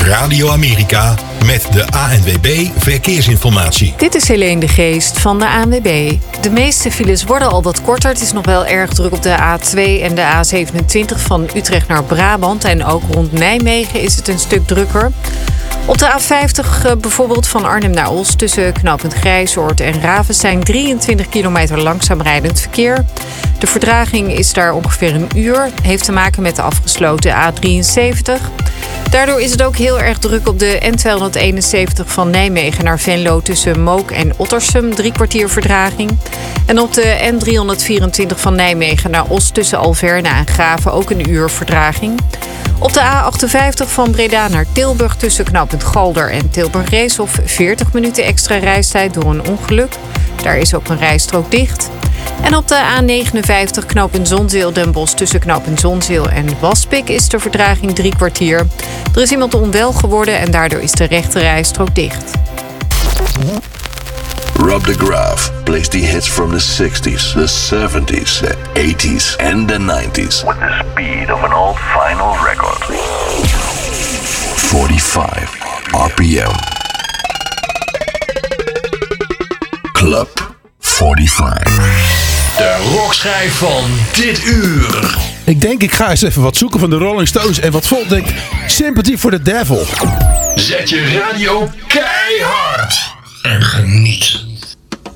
Radio Amerika met de ANWB Verkeersinformatie. Dit is Helene de Geest van de ANWB. De meeste files worden al wat korter. Het is nog wel erg druk op de A2 en de A27 van Utrecht naar Brabant. En ook rond Nijmegen is het een stuk drukker. Op de A50 bijvoorbeeld van Arnhem naar Os tussen knooppunt Grijzoord en Ravestein 23 kilometer langzaam rijdend verkeer. De vertraging is daar ongeveer een uur. Heeft te maken met de afgesloten A73. Daardoor is het ook heel erg druk op de N271 van Nijmegen naar Venlo tussen Mook en Ottersum. 3 kwartier vertraging. En op de N324 van Nijmegen naar Os tussen Alverna en Graven ook een uur vertraging. Op de A58 van Breda naar Tilburg tussen knooppunt Galder en Tilburg-Reeshof 40 minuten extra reistijd door een ongeluk. Daar is ook een rijstrook dicht. En op de A59 knooppunt Zonzeel-Den Bosch tussen knooppunt Zonzeel en Waspik is de vertraging 3 kwartier. Er is iemand onwel geworden en daardoor is de rechte rijstrook dicht. Rob de Graaf plays the hits from the 60s, the 70s, the 80s and the 90s. With the speed of an old vinyl record. 45 RPM. Club 45. De rockschijf van dit uur. Ik denk, ik ga eens even wat zoeken van de Rolling Stones. En wat vond ik? Sympathy for the Devil. Zet je radio keihard en geniet.